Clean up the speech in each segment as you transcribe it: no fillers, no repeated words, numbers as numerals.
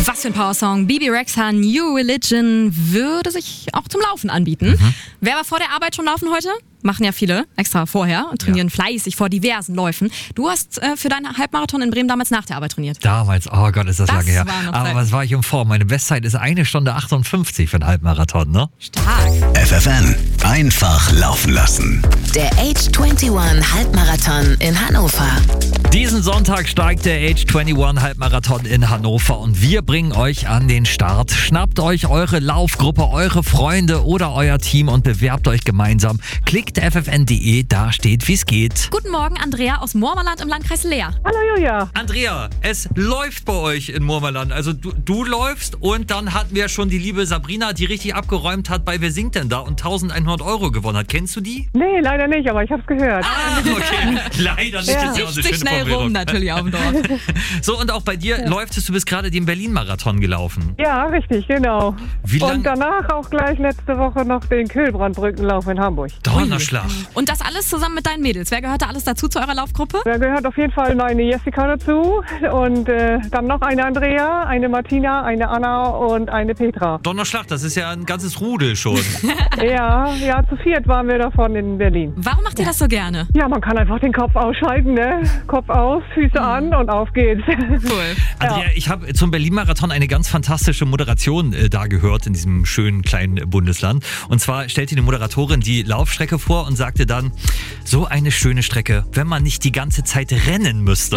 Was für ein Powersong. Bebe Rexha, New Religion würde sich auch zum Laufen anbieten. Wer war vor der Arbeit schon laufen heute? Machen ja viele extra vorher und trainieren fleißig vor diversen Läufen. Du hast für deinen Halbmarathon in Bremen damals nach der Arbeit trainiert. Damals, oh Gott, ist das lange her. Aber was war ich in Form? Meine Bestzeit ist 1 Stunde 58 für einen Halbmarathon, ne? Stark. FFN, einfach laufen lassen. Der Age 21 Halbmarathon in Hannover. Diesen Sonntag steigt der Age 21 Halbmarathon in Hannover und wir bringen euch an den Start. Schnappt euch eure Laufgruppe, eure Freunde oder euer Team und bewerbt euch gemeinsam. Klickt ffn.de, da steht, wie es geht. Guten Morgen, Andrea aus Murmerland im Landkreis Leer. Hallo Julia. Andrea, es läuft bei euch in Murmerland. Also du läufst und dann hatten wir schon die liebe Sabrina, die richtig abgeräumt hat bei Wer singt denn da und 1100 € gewonnen hat. Kennst du die? Nee, leider nicht, aber ich hab's gehört. Ah, okay. Leider nicht. Das ist ja auch eine Sich schöne schnell rum Formulierung. natürlich auf dem Dorf. So, und auch bei dir läuft es, du bist gerade den Berlin-Marathon gelaufen. Ja, richtig, genau. Wie lang? Und danach auch gleich letzte Woche noch den Kühlbrandbrückenlauf in Hamburg. Donnerschlag. Und das alles zusammen mit deinen Mädels. Wer gehört da alles dazu zu eurer Laufgruppe? Da gehört auf jeden Fall meine Jessica dazu und dann noch eine Andrea, eine Martina, eine Anna und eine Petra. Donnerschlag, das ist ja ein ganzes Rudel schon. Ja, zu viert waren wir davon in Berlin. Warum macht ihr das so gerne? Ja, man kann einfach den Kopf ausschalten, ne? Kopf aus, Füße an und auf geht's. Cool. Andrea, ich habe zum Berlin-Marathon eine ganz fantastische Moderation da gehört in diesem schönen kleinen Bundesland. Und zwar stellte die Moderatorin die Laufstrecke vor und sagte dann, so eine schöne Strecke, wenn man nicht die ganze Zeit rennen müsste.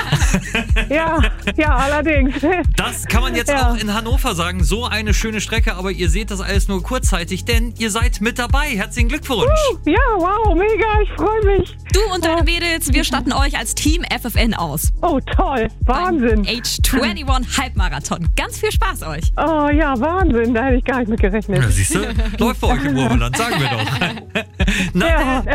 Ja, allerdings. Das kann man jetzt auch in Hannover sagen, so eine schöne Strecke, aber ihr seht das alles nur kurzzeitig, denn ihr seid mit dabei. Herzlichen Glückwunsch. Ja, wow, mega, ich freue mich. Du und deine Mädels, wir statten euch als Team FFN aus. Oh, toll, Wahnsinn. Age 21 Halbmarathon. Ganz viel Spaß euch. Oh ja, Wahnsinn, da hätte ich gar nicht mit gerechnet. Ja, siehst du, läuft bei euch im Urland, sagen wir doch. Na, Ja.